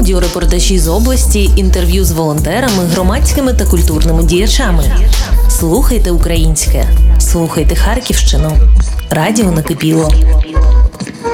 аудіорепортажі з області, інтерв'ю з волонтерами, громадськими та культурними діячами. Слухайте українське. Слухайте Харківщину. Радіо Накипіло.